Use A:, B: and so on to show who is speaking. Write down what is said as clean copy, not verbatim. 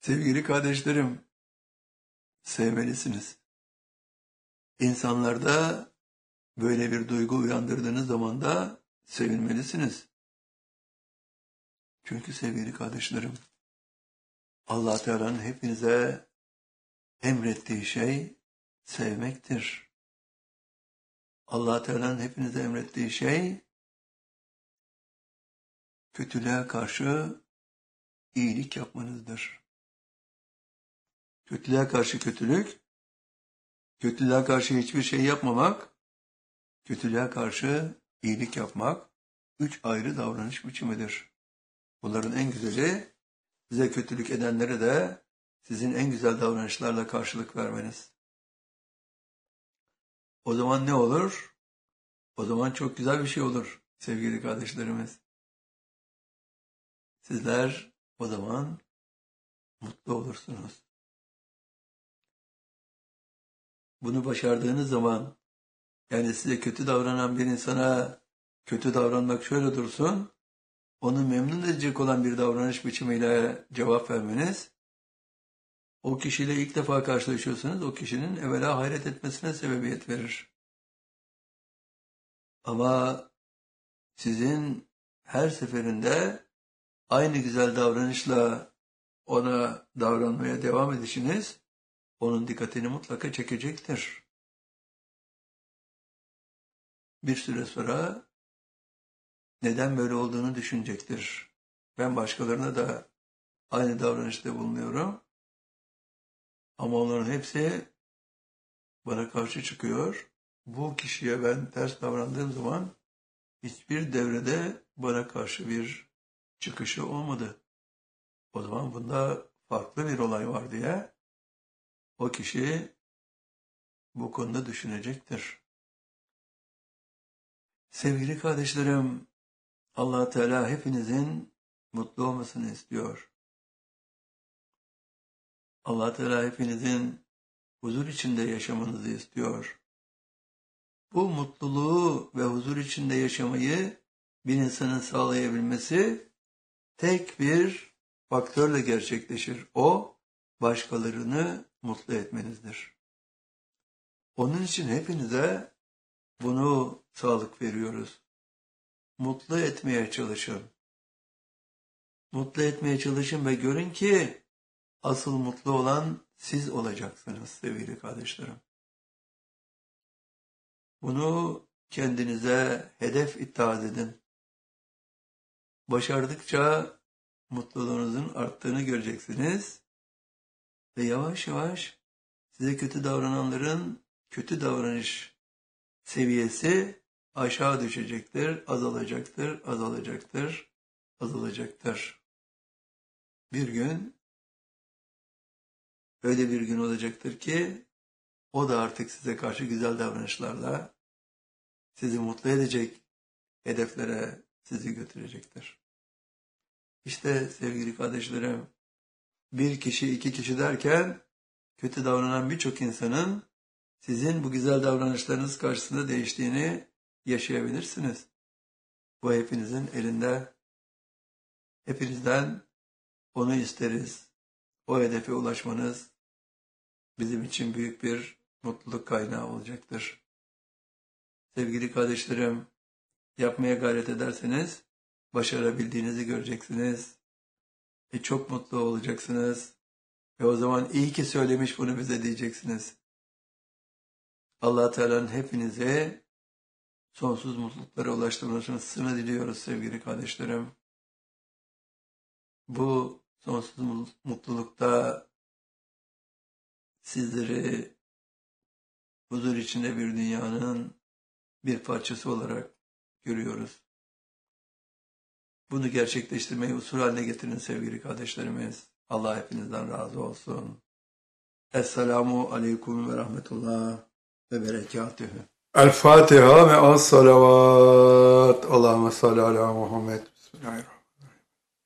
A: Sevgili kardeşlerim, sevmelisiniz. İnsanlarda böyle bir duygu uyandırdığınız zaman da sevinmelisiniz. Çünkü sevgili kardeşlerim, Allah Teala'nın hepinize emrettiği şey sevmektir. Allah Teala'nın hepinize emrettiği şey kötülüğe karşı iyilik yapmanızdır. Kötülüğe karşı kötülük, kötülüğe karşı hiçbir şey yapmamak, kötülüğe karşı iyilik yapmak 3 ayrı davranış biçimidir. Bunların en güzeli size kötülük edenlere de sizin en güzel davranışlarla karşılık vermeniz. O zaman ne olur? O zaman çok güzel bir şey olur sevgili kardeşlerimiz. Sizler o zaman mutlu olursunuz. Bunu başardığınız zaman, yani size kötü davranan bir insana kötü davranmak şöyle dursun, onu memnun edecek olan bir davranış biçimiyle cevap vermeniz, o kişiyle ilk defa karşılaşıyorsunuz, o kişinin evvela hayret etmesine sebebiyet verir. Ama sizin her seferinde aynı güzel davranışla ona davranmaya devam edişiniz, onun dikkatini mutlaka çekecektir. Bir süre sonra neden böyle olduğunu düşünecektir. Ben başkalarına da aynı davranışta bulunuyorum. Ama onların hepsi bana karşı çıkıyor. Bu kişiye ben ters davrandığım zaman hiçbir devrede bana karşı bir çıkışı olmadı. O zaman bunda farklı bir olay var diye o kişi bu konuda düşünecektir. Sevgili kardeşlerim, Allah Teala hepinizin mutlu olmasını istiyor. Allah Teala hepinizin huzur içinde yaşamanızı istiyor. Bu mutluluğu ve huzur içinde yaşamayı bir insanın sağlayabilmesi tek bir faktörle gerçekleşir. O, başkalarını mutlu etmenizdir. Onun için hepinize bunu sağlık veriyoruz. Mutlu etmeye çalışın. Mutlu etmeye çalışın ve görün ki asıl mutlu olan siz olacaksınız sevgili kardeşlerim. Bunu kendinize hedef ittihaz edin. Başardıkça mutluluğunuzun arttığını göreceksiniz ve yavaş yavaş size kötü davrananların kötü davranış seviyesi aşağı düşecektir, azalacaktır, azalacaktır, azalacaktır. Bir gün öyle bir gün olacaktır ki o da artık size karşı güzel davranışlarla sizi mutlu edecek hedeflere sizi götürecektir. İşte sevgili kardeşlerim, bir kişi, iki kişi derken kötü davranan birçok insanın sizin bu güzel davranışlarınız karşısında değiştiğini yaşayabilirsiniz. Bu hepinizin elinde. Hepinizden onu isteriz. O hedefe ulaşmanız bizim için büyük bir mutluluk kaynağı olacaktır. Sevgili kardeşlerim, yapmaya gayret ederseniz başarabildiğinizi göreceksiniz. Çok mutlu olacaksınız. Ve o zaman iyi ki söylemiş bunu bize diyeceksiniz. Allah Teala'nın hepinize sonsuz mutluluklara ulaştırmasını diliyoruz sevgili kardeşlerim. Bu sonsuz mutlulukta sizleri huzur içinde bir dünyanın bir parçası olarak görüyoruz. Bunu gerçekleştirmeyi usul haline getirin sevgili kardeşlerimiz. Allah hepinizden razı olsun. Esselamu aleyküm ve rahmetullah ve berekatühü. El Fatiha ve as salavat. Allahümme salli ala Muhammed. Bismillahirrahmanirrahim.